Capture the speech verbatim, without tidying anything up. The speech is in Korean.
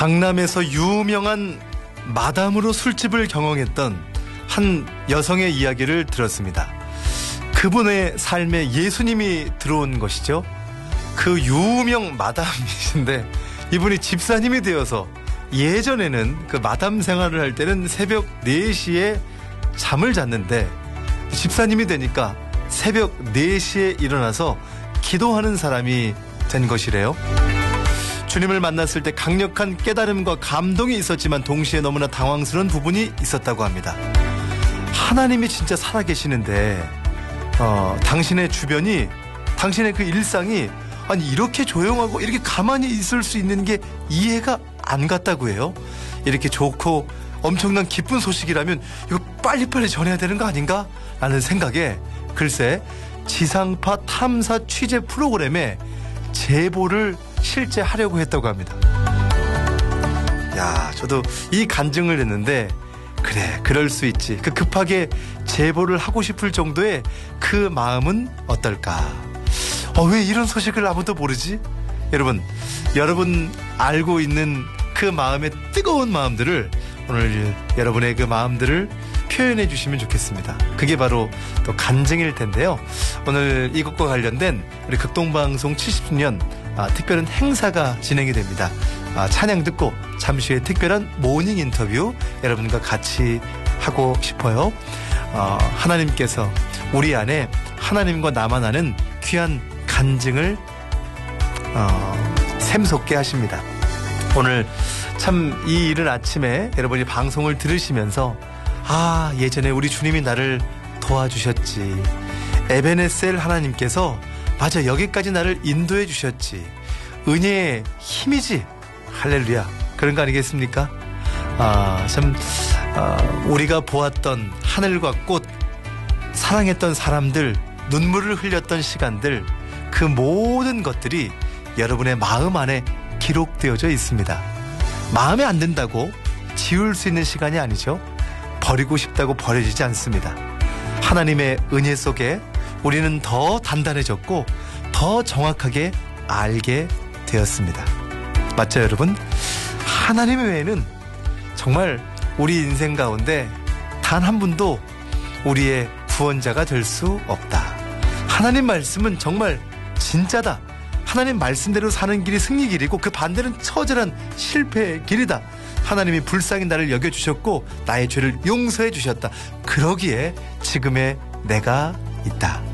강남에서 유명한 마담으로 술집을 경영했던 한 여성의 이야기를 들었습니다. 그분의 삶에 예수님이 들어온 것이죠. 그 유명 마담이신데 이분이 집사님이 되어서 예전에는 그 마담 생활을 할 때는 새벽 네 시에 잠을 잤는데 집사님이 되니까 새벽 네 시에 일어나서 기도하는 사람이 된 것이래요. 주님을 만났을 때 강력한 깨달음과 감동이 있었지만 동시에 너무나 당황스러운 부분이 있었다고 합니다. 하나님이 진짜 살아계시는데 어, 당신의 주변이, 당신의 그 일상이 아니 이렇게 조용하고 이렇게 가만히 있을 수 있는 게 이해가 안 갔다고 해요. 이렇게 좋고 엄청난 기쁜 소식이라면 이거 빨리빨리 전해야 되는 거 아닌가? 라는 생각에 글쎄 지상파 탐사 취재 프로그램에 제보를 실제 하려고 했다고 합니다. 야, 저도 이 간증을 했는데 그래, 그럴 수 있지. 그 급하게 제보를 하고 싶을 정도의 그 마음은 어떨까? 어, 왜 이런 소식을 아무도 모르지? 여러분, 여러분 알고 있는 그 마음의 뜨거운 마음들을 오늘 여러분의 그 마음들을 표현해 주시면 좋겠습니다. 그게 바로 또 간증일 텐데요. 오늘 이것과 관련된 우리 극동방송 칠십 주년 아, 특별한 행사가 진행이 됩니다. 아, 찬양 듣고 잠시 후에 특별한 모닝 인터뷰 여러분과 같이 하고 싶어요. 어, 하나님께서 우리 안에 하나님과 나만 아는 귀한 간증을 어, 샘솟게 하십니다. 오늘 참 이 이른 아침에 여러분이 방송을 들으시면서 아, 예전에 우리 주님이 나를 도와주셨지. 에베네셀 하나님께서 맞아, 여기까지 나를 인도해 주셨지. 은혜의 힘이지. 할렐루야. 그런 거 아니겠습니까? 아, 참 아, 우리가 보았던 하늘과 꽃, 사랑했던 사람들, 눈물을 흘렸던 시간들, 그 모든 것들이 여러분의 마음 안에 기록되어져 있습니다. 마음에 안 든다고 지울 수 있는 시간이 아니죠. 버리고 싶다고 버려지지 않습니다. 하나님의 은혜 속에 우리는 더 단단해졌고 더 정확하게 알게 되었습니다. 맞죠, 여러분? 하나님 외에는 정말 우리 인생 가운데 단 한 분도 우리의 구원자가 될 수 없다. 하나님 말씀은 정말 진짜다. 하나님 말씀대로 사는 길이 승리 길이고 그 반대는 처절한 실패의 길이다. 하나님이 불쌍히 나를 여겨주셨고 나의 죄를 용서해 주셨다. 그러기에 지금의 내가 있다.